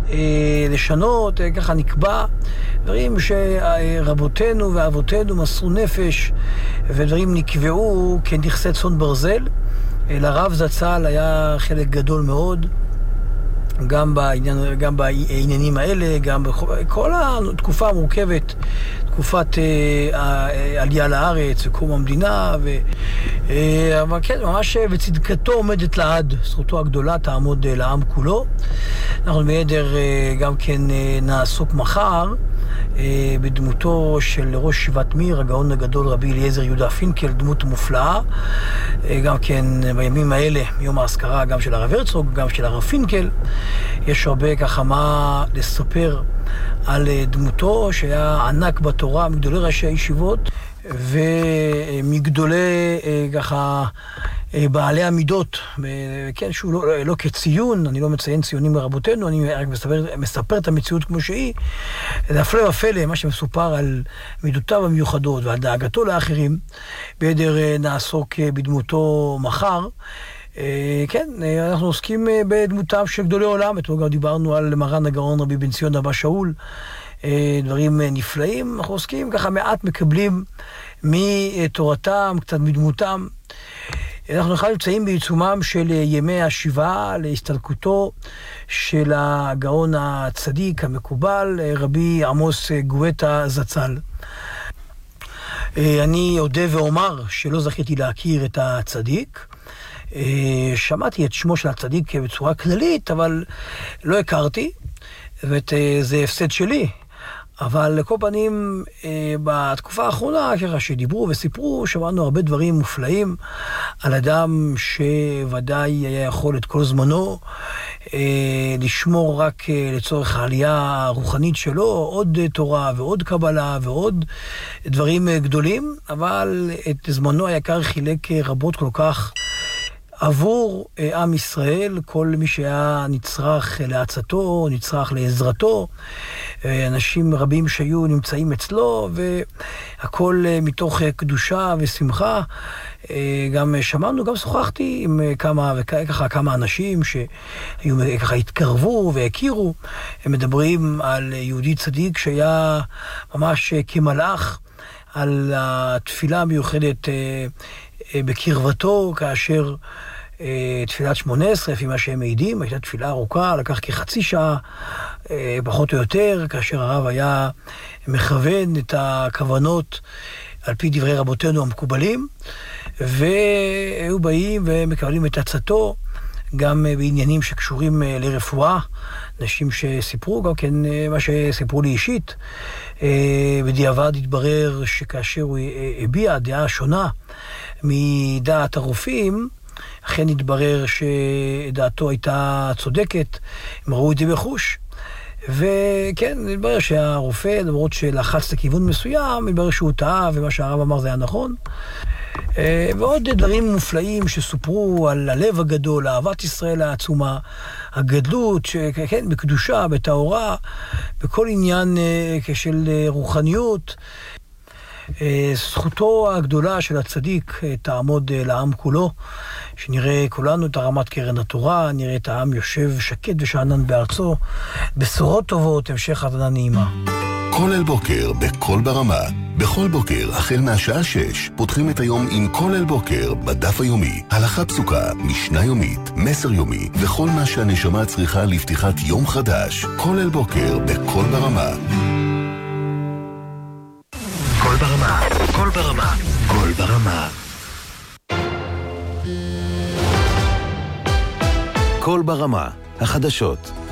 לשנות, ככה נקבע דברים שרבותינו ואבותינו מסרו נפש, ודברים נקבעו כנכסי צאן ברזל. לרב זצ"ל היה חלק גדול מאוד גם בעניינים האלה, גם בכל התקופה המורכבת, תקופת העלייה לארץ, קום המדינה, אבל כן, ממש בצדקתו עומדת לעד, זכותו הגדולה תעמוד לעם כולו. אנחנו בעדר גם כן נעסוק מחר בדמותו של ראש ישיבת מיר, הגאון הגדול רבי אליעזר יהודה פינקל, דמות מופלאה. גם כן בימים האלה, יום האזכרה גם של הרב הרצוג, גם של הרב פינקל, יש הרבה ככה מה לספר על דמותו, שהיה ענק בתורה, מגדולי ראשי הישיבות ומגדולי ככה בעלי המידות. כן, שהוא לא כציון, אני לא מציין ציונים מרבותינו, אני רק מספר את המציאות כמו שהיא. זה הפלא ופלא, מה שמסופר על מידותיו המיוחדות ועל דאגתו לאחרים. בעדר נעסוק בדמותו מחר. כן, אנחנו עוסקים בדמותם של גדולי עולם. אתמול גם דיברנו על מרן הגאון רבי בן ציון אבא שאול, דברים נפלאים. אנחנו עוסקים ככה מעט, מקבלים מתורתם, קצת מדמותם. אנחנו בכלל נמצאים בעיצומם של ימי השבעה להסתלקותו של הגאון הצדיק המקובל, רבי עמוס גואטה זצ"ל. אני אודה ואומר שלא זכיתי להכיר את הצדיק. שמעתי את שמו של הצדיק בצורה כללית, אבל לא הכרתי, וזה הפסד שלי. אבל לכל פנים, בתקופה האחרונה, ככה שדיברו וסיפרו, שמענו הרבה דברים מופלאים על אדם שוודאי היה יכול את כל זמנו לשמור רק לצורך העלייה הרוחנית שלו, עוד תורה ועוד קבלה ועוד דברים גדולים, אבל את זמנו היקר חילק רבות כל כך עבור עם ישראל, כל מי שהיה נצרך לעצתו, נצרך לעזרתו, אנשים רבים שהיו נמצאים אצלו, והכל מתוך קדושה ושמחה. גם שמענו, גם שוחחתי עם כמה אנשים שהיו ככה התקרבו והכירו. הם מדברים על יהודי צדיק שהיה ממש כמלאך, על התפילה המיוחדת בקרבתו, כאשר תפילת 18, לפי מה שהם מעידים, הייתה תפילה ארוכה, לקח כחצי שעה, פחות או יותר, כאשר הרב היה מכוון את הכוונות על פי דברי רבותינו המקובלים, והיו באים ומקבלים את עצתו, גם בעניינים שקשורים לרפואה, נשים שסיפרו, גם כן מה שסיפרו לי אישית. בדיעבד התברר שכאשר הוא הביע דעה שונה מדעת הרופאים, אכן התברר שדעתו הייתה צודקת, הם ראו את זה בחוש. וכן, התברר שהרופא, למרות שלחץ לכיוון מסוים, התברר שהוא טעה, ומה שהרב אמר זה היה נכון. ועוד דברים מופלאים שסופרו על הלב הגדול, אהבת ישראל העצומה, הגדלות, שכן, בקדושה, בתאורה, בכל עניין של רוחניות. זכותו הגדולה של הצדיק תעמוד לעם כולו, שנראה כולנו את הרמת קרן התורה, נראה את העם יושב שקט ושענן בארצו, בשורות טובות, המשך האזנה נעימה. כל אל בוקר בכל ברמה. בכל בוקר החל מהשעה 6 פותחים את היום עם כל אל בוקר בדף היומי, הלכה פסוקה, משנה יומית, מסר יומי וכל מה שהנשמה צריכה לפתיחת יום חדש. כל אל בוקר בכל ברמה. כל ברמה, כל ברמה, כל ברמה. כל ברמה, החדשות.